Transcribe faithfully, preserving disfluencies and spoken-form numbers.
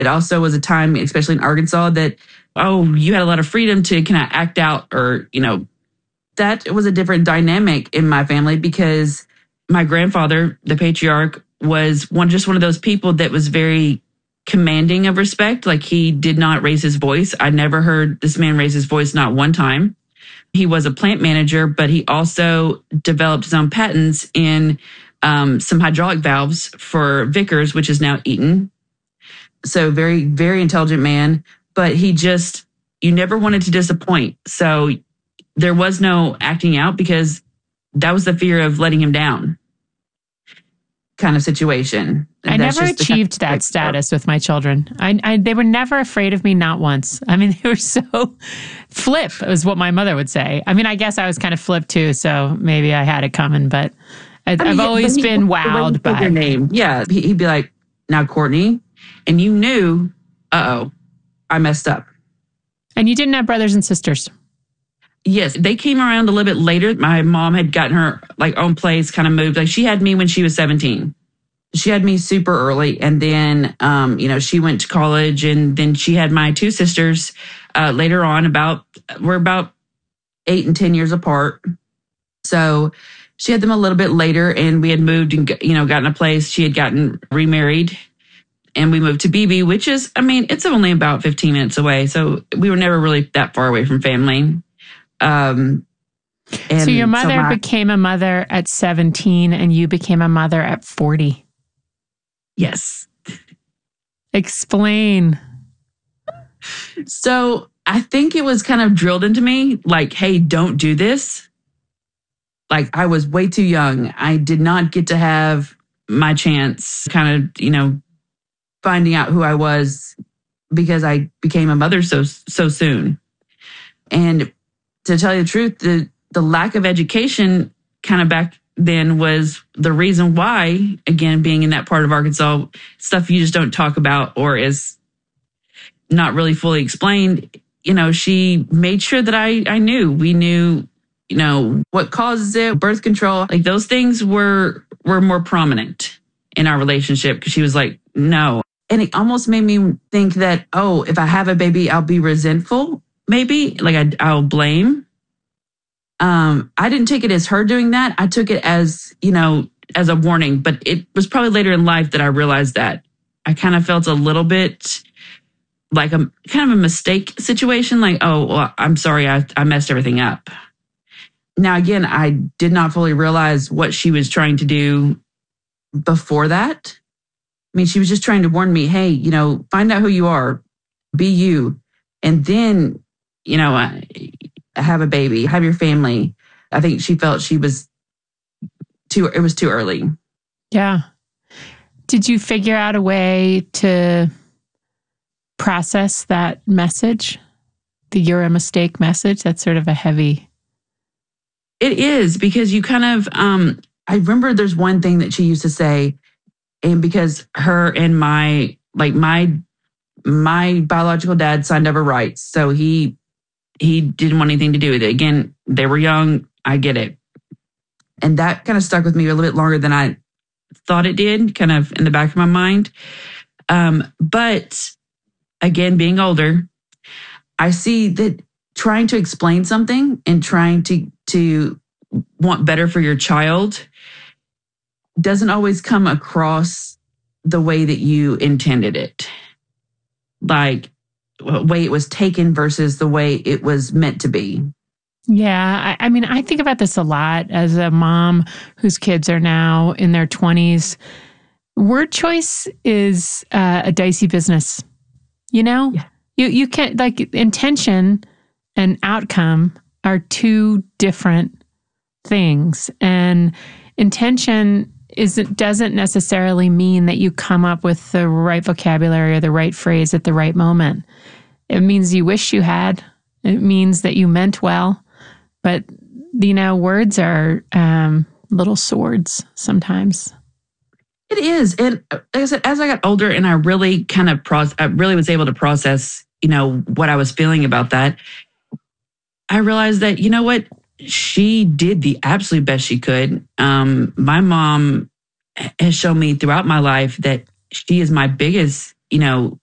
It also was a time, especially in Arkansas, that, oh, you had a lot of freedom to kind of act out or, you know, that was a different dynamic in my family because my grandfather, the patriarch, was one just one of those people that was very commanding of respect. Like he did not raise his voice. I never heard this man raise his voice, not one time. He was a plant manager, but he also developed his own patents in um, some hydraulic valves for Vickers, which is now Eaton. So very, very intelligent man, but he just, you never wanted to disappoint. So there was no acting out because that was the fear of letting him down kind of situation. I never achieved kind of that status with my children. I, I, they were never afraid of me, not once. I mean, they were so flip, is what my mother would say. I mean, I guess I was kind of flip too, so maybe I had it coming, but I, I mean, I've always he, been wowed by your name. Yeah, he'd be like, now Courtney, and you knew, uh-oh, I messed up. And you didn't have brothers and sisters? Yes, they came around a little bit later. My mom had gotten her like own place, kind of moved. Like she had me when she was seventeen. She had me super early. And then, um, you know, she went to college and then she had my two sisters uh, later on about, we're about eight and ten years apart. So she had them a little bit later and we had moved and, you know, gotten a place. She had gotten remarried and we moved to Beebe, which is, I mean, it's only about fifteen minutes away. So we were never really that far away from family. Um, and so your mother so my, became a mother at seventeen and you became a mother at forty. Yes. Explain. So I think it was kind of drilled into me like, hey, don't do this. Like I was way too young. I did not get to have my chance kind of, you know, finding out who I was because I became a mother so, so soon. And to tell you the truth, the, the lack of education kind of back then was the reason why, again, being in that part of Arkansas, stuff you just don't talk about or is not really fully explained. You know, she made sure that I, I knew, we knew, you know, what causes it, birth control, like those things were, were more prominent in our relationship because she was like, no. And it almost made me think that, oh, if I have a baby, I'll be resentful. Maybe like I, I'll blame. Um, I didn't take it as her doing that. I took it as, you know, as a warning, but it was probably later in life that I realized that I kind of felt a little bit like a kind of a mistake situation. Like, oh, well, I'm sorry. I, I messed everything up. Now, again, I did not fully realize what she was trying to do before that. I mean, she was just trying to warn me, hey, you know, find out who you are, be you. And then, you know, uh, have a baby, have your family. I think she felt she was too, it was too early. Yeah. Did you figure out a way to process that message? The you're a mistake message? That's sort of a heavy. It is because you kind of, um, I remember there's one thing that she used to say, and because her and my, like my, my biological dad signed over rights. So he, he didn't want anything to do with it. Again, they were young. I get it. And that kind of stuck with me a little bit longer than I thought it did, kind of in the back of my mind. Um, but again, being older, I see that trying to explain something and trying to, to want better for your child doesn't always come across the way that you intended it. Like, way it was taken versus the way it was meant to be. Yeah. I, I mean, I think about this a lot as a mom whose kids are now in their twenties. Word choice is uh, a dicey business. You know, yeah. you, you can't, like, intention and outcome are two different things. And intention isn't, doesn't necessarily mean that you come up with the right vocabulary or the right phrase at the right moment. It means you wish you had. It means that you meant well. But, you know, words are um, little swords sometimes. It is. And like I said, as I got older and I really kind of, pro- I really was able to process, you know, what I was feeling about that, I realized that, you know what, she did the absolute best she could. Um, my mom has shown me throughout my life that she is my biggest, you know,